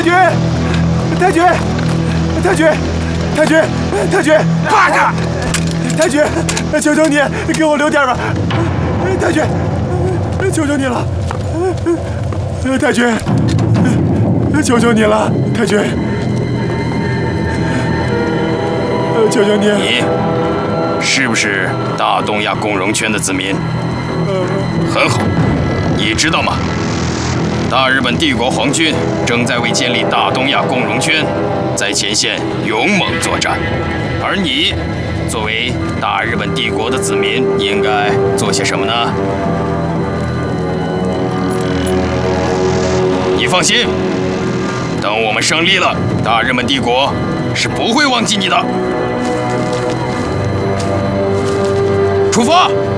八个！ 太君，求求你给我留点吧！太君，求求你了！太君，求求你了！太君，求求你！ 你是不是大东亚共荣圈的子民？很好，你知道吗？大日本帝国皇军正在为建立大东亚共荣圈，在前线勇猛作战，而你作为大日本帝国的子民，应该做些什么呢？你放心，等我们胜利了，大日本帝国是不会忘记你的。出发！